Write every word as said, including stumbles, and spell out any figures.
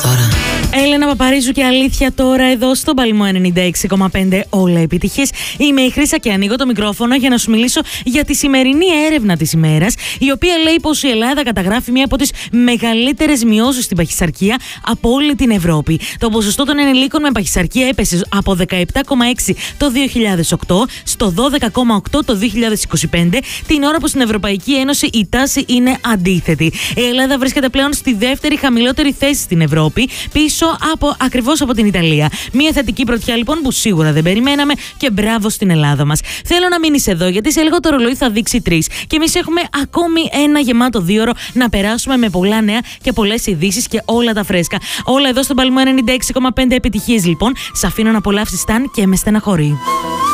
τώρα. Έλενα Παπαρίζου και αλήθεια τώρα εδώ στο Παλμό ενενήντα έξι κόμμα πέντε. Όλα επιτυχίες. Είμαι η Χρύσα και ανοίγω το μικρόφωνο για να σου μιλήσω για τη σημερινή έρευνα της ημέρας, η οποία λέει πως η Ελλάδα καταγράφει μία από τις μεγαλύτερες μειώσεις στην παχυσαρκία από όλη την Ευρώπη. Το ποσοστό των ενηλίκων με παχυσαρκία έπεσε από δεκαεπτά κόμμα έξι το δύο χιλιάδες οκτώ στο δώδεκα κόμμα οκτώ το δύο χιλιάδες είκοσι πέντε, την ώρα που στην Ευρωπαϊκή Ένωση η τάση είναι αντίθετη. Η Ελλάδα βρίσκεται πλέον στη δεύτερη χαμηλότερη θέση στην Ευρώπη, πίσω από, ακριβώς από την Ιταλία. Μία θετική πρωτιά λοιπόν που σίγουρα δεν περιμέναμε και μπράβο στην Ελλάδα μας. Θέλω να μείνεις εδώ γιατί σε λίγο το ρολόι θα δείξει τρεις και εμείς έχουμε ακόμη ένα γεμάτο δίωρο να περάσουμε με πολλά νέα και πολλές ειδήσεις και όλα τα φρέσκα. Όλα εδώ στον Παλμό ενενήντα έξι κόμμα πέντε επιτυχίες λοιπόν. Σ' αφήνω να απολαύσεις Ταν και με στεναχωρεί.